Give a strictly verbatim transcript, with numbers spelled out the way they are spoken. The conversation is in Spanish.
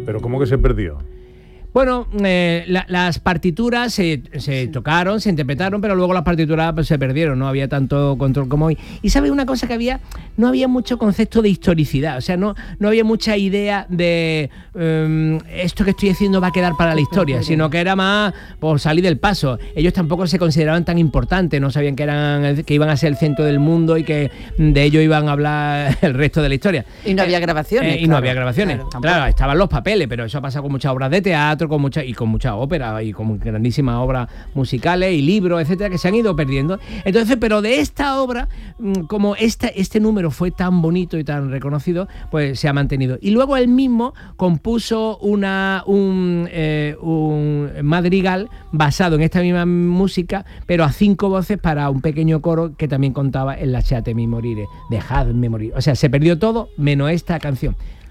¿Pero cómo que se perdió? Bueno, eh, la, las partituras se, se sí. tocaron, se interpretaron, pero luego las partituras pues, se perdieron, no había tanto control como hoy. Y ¿sabes una cosa que había? No había mucho concepto de historicidad, o sea, no, no había mucha idea de um, esto que estoy haciendo va a quedar para la historia, sino que era más por salir del paso. Ellos tampoco se consideraban tan importantes, no sabían que, eran, que iban a ser el centro del mundo y que de ello iban a hablar el resto de la historia. Y no había grabaciones. Eh, y claro, no había grabaciones. Claro, claro, estaban los papeles, pero eso ha pasado con muchas obras de teatro, con mucha, y con muchas óperas y con grandísimas obras musicales y libros, etcétera, que se han ido perdiendo. Entonces, pero de esta obra, como esta, este número fue tan bonito y tan reconocido, pues se ha mantenido. Y luego él mismo compuso una, un, eh, un madrigal basado en esta misma música, pero a cinco voces para un pequeño coro que también contaba el Lasciatemi morire, dejadme morir. O sea, se perdió todo menos esta canción.